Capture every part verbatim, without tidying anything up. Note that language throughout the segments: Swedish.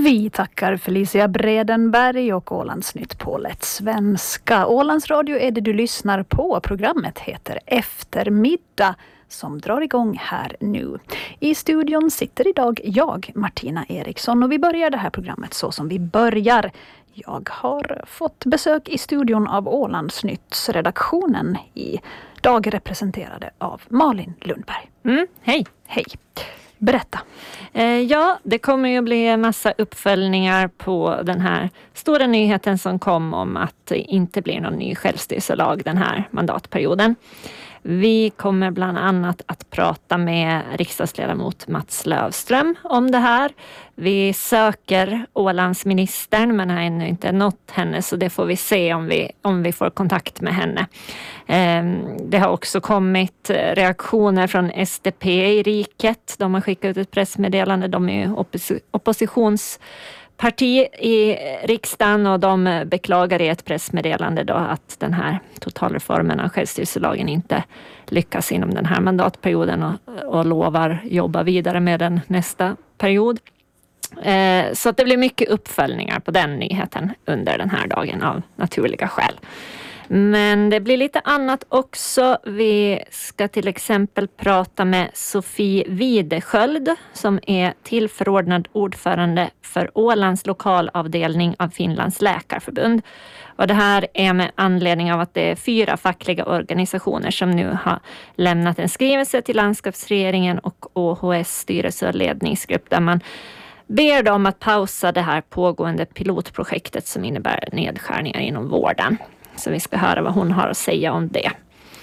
Vi tackar Felicia Bredenberg och Ålandsnytt på Lätt Svenska. Ålandsradio är det du lyssnar på. Programmet heter Eftermiddag som drar igång här nu. I studion sitter idag jag, Martina Eriksson, och vi börjar det här programmet så som vi börjar. Jag har fått besök i studion av Ålandsnytts redaktionen i dag representerade av Malin Lundberg. Mm, hej. Hej. Berätta. Eh, ja, det kommer ju bli en massa uppföljningar på den här stora nyheten som kom om att det inte blir någon ny självstyrelselag den här mandatperioden. Vi kommer bland annat att prata med riksdagsledamot Mats Löfström om det här. Vi söker Ålandsministern men har ännu inte nått henne, så det får vi se om vi, om vi får kontakt med henne. Det har också kommit reaktioner från S D P i riket. De har skickat ut ett pressmeddelande. De är ju oppos- oppositions parti i riksdagen och de beklagar i ett pressmeddelande då att den här totalreformen av självstyrelselagen inte lyckas inom den här mandatperioden och, och lovar jobba vidare med den nästa period. Eh, så att det blir mycket uppföljningar på den nyheten under den här dagen av naturliga skäl. Men det blir lite annat också. Vi ska till exempel prata med Sofie Widesköld som är tillförordnad ordförande för Ålands lokalavdelning av Finlands läkarförbund. Och det här är med anledning av att det är fyra fackliga organisationer som nu har lämnat en skrivelse till landskapsregeringen och Å H S styrelse och ledningsgrupp där man ber dem att pausa det här pågående pilotprojektet som innebär nedskärningar inom vården. Så vi ska höra vad hon har att säga om det.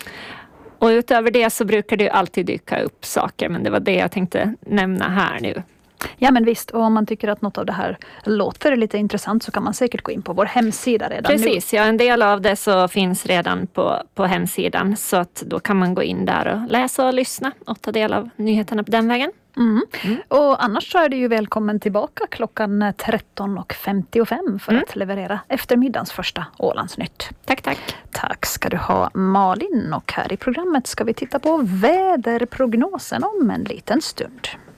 Och utöver det så brukar det ju alltid dyka upp saker. Men det var det jag tänkte nämna här nu. Ja men visst, och om man tycker att något av det här låter lite intressant så kan man säkert gå in på vår hemsida redan Precis, nu. Precis, ja, en del av det så finns redan på, på hemsidan. Så att då kan man gå in där och läsa och lyssna och ta del av nyheterna på den vägen. Mm. Mm. Och annars så är det ju välkommen tillbaka klockan tretton femtiofem för mm. att leverera eftermiddagens första Ålandsnytt. Tack, tack. Tack ska du ha Malin, och här i programmet ska vi titta på väderprognosen om en liten stund.